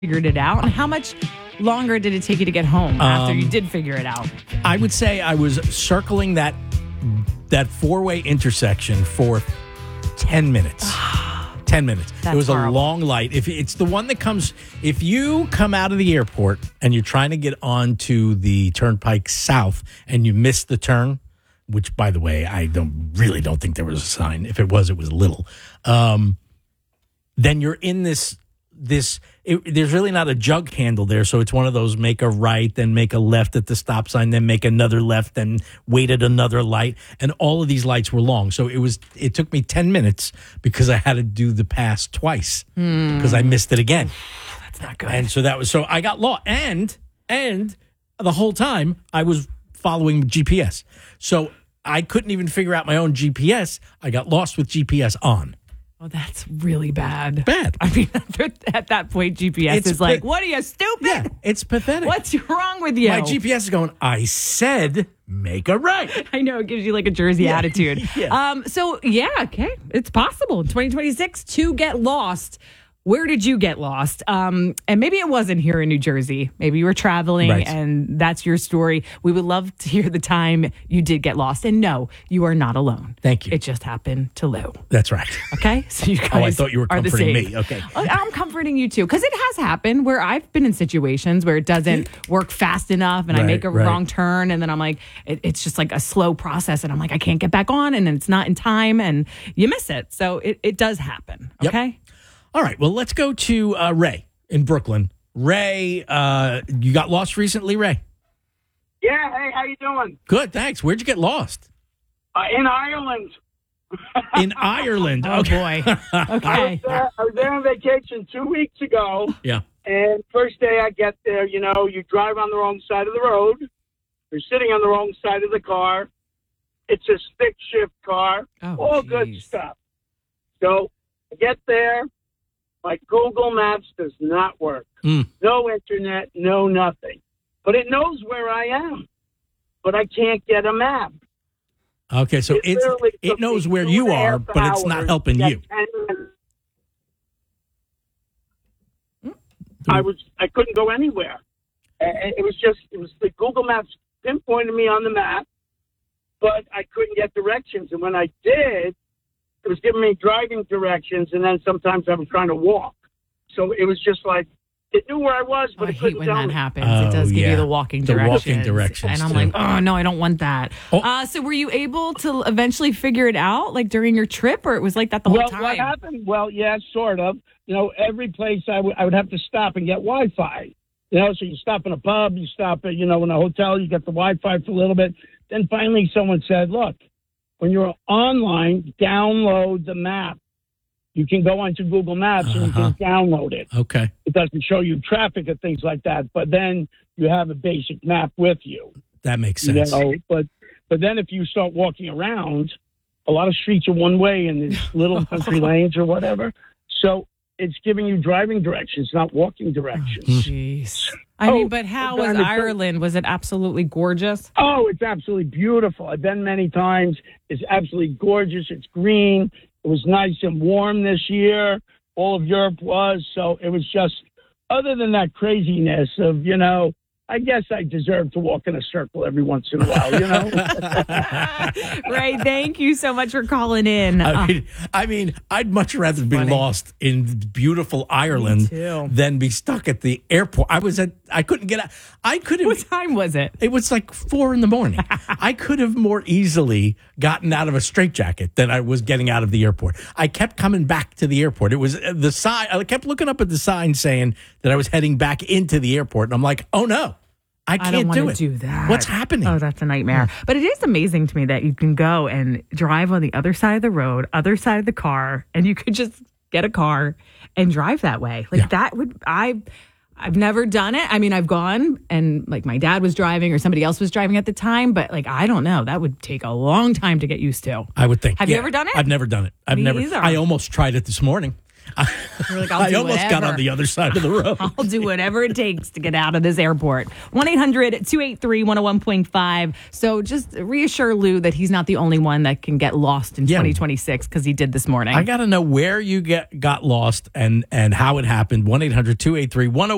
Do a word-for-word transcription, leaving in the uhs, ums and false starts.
figured it out? And how much longer did it take you to get home after Um, you did figure it out? I would say I was circling that that four-way intersection for ten minutes. ten minutes. That's it was horrible. a long light. If it's the one that comes, if you come out of the airport and you're trying to get onto the Turnpike South and you miss the turn, which, by the way, I don't really don't think there was a sign. If it was, it was little. Um, then you're in this. This it, there's really not a jug handle there, so it's one of those make a right, then make a left at the stop sign, then make another left, then wait at another light, and all of these lights were long. So it was it took me ten minutes because I had to do the pass twice because I missed it again. That's not good. And so that was so I got lost, and and the whole time I was following G P S, so I couldn't even figure out my own G P S. I got lost with G P S on. Oh, that's really bad. Bad. I mean, at that point, G P S It's is like, pa- what are you, stupid? Yeah, it's pathetic. What's wrong with you? My G P S is going, I said make a right. I know, it gives you like a Jersey Yeah. attitude. Yeah. Um. So, yeah, okay. It's possible in twenty twenty-six to get lost. Where did you get lost? Um, and maybe it wasn't here in New Jersey. Maybe you were traveling Right. and that's your story. We would love to hear the time you did get lost. And no, you are not alone. Thank you. It just happened to Lou. That's right. Okay? So you guys Oh, I thought you were are the comforting same. me. Okay. Oh, I'm comforting you too. Because it has happened where I've been in situations where it doesn't work fast enough and I Right, make a right. wrong turn and then I'm like, it, it's just like a slow process and I'm like, I can't get back on and then it's not in time and you miss it. So it, it does happen. Yep. Okay? All right. Well, let's go to uh, Ray in Brooklyn. Ray, uh, you got lost recently, Ray? Yeah, hey, how you doing? Good, thanks. Where'd you get lost? Uh, in Ireland. In Ireland. Oh, okay. boy. I was, Okay. there, I was there on vacation two weeks ago, Yeah. and first day I get there, you know, you drive on the wrong side of the road. You're sitting on the wrong side of the car. It's a stick shift car. Oh, all good geez. stuff. So I get there. My Google Maps does not work. Mm. No internet, no nothing. But it knows where I am. But I can't get a map. Okay, so It it's literally it took knows me where two you and a are, half but it's not hours helping to get you. ten minutes. I was I couldn't go anywhere. And it was just it was the Google Maps pinpointed me on the map, but I couldn't get directions. And when I did, it was giving me driving directions, and then sometimes I was trying to walk. So it was just like it knew where I was, but I it hate couldn't when tell that me. happens. Oh, it does give yeah. you the walking The directions. walking directions, And I'm too. like, oh, no, I don't want that. Oh. Uh, so were you able to eventually figure it out, like during your trip, or it was like that the whole Well, time? what happened? Well, yeah, sort of. You know, every place I would I would have to stop and get Wi-Fi. You know, so you stop in a pub, you stop at, you know, in a hotel, you get the Wi-Fi for a little bit. Then finally someone said, look, when you're online, download the map. You can go onto Google Maps and you Uh-huh. can download it. Okay. It doesn't show you traffic and things like that, but then you have a basic map with you. That makes You sense. know, but but then if you start walking around, a lot of streets are one way and there's little country lanes or whatever. So it's giving you driving directions, not walking directions. Jeez. I Oh, mean, but how was darn it. Ireland? Was it absolutely gorgeous? Oh, it's absolutely beautiful. I've been many times. It's absolutely gorgeous. It's green. It was nice and warm this year. All of Europe was. So it was just, other than that craziness of, you know, I guess I deserve to walk in a circle every once in a while, you know? Ray, thank you so much for calling in. I Uh, mean, I mean, I'd much rather be funny. lost in beautiful Ireland too. than be stuck at the airport. I was at, I couldn't get out. I could what have, time was it? it was like four in the morning. I could have more easily gotten out of a straitjacket than I was getting out of the airport. I kept coming back to the airport. It was uh, the sign, I kept looking up at the sign saying that I was heading back into the airport. And I'm like, oh no, I I can't don't want do to it. do that. What's happening? Oh, that's a nightmare. But it is amazing to me that you can go and drive on the other side of the road, other side of the car, and you could just get a car and drive that way. Like Yeah. that would I I've never done it. I mean, I've gone and like my dad was driving or somebody else was driving at the time, but like I don't know, that would take a long time to get used to. I would think. Have you ever done it? I've never done it. I've Me never. either. I almost tried it this morning. You're like, I'll I do almost got whatever. on the other side of the road. I'll do whatever it takes to get out of this airport. one eight hundred two eight three one oh one point five. So just reassure Lou that he's not the only one that can get lost in Yeah. twenty twenty-six because he did this morning. I got to know where you get got lost and and how it happened. one eight hundred two eight three one oh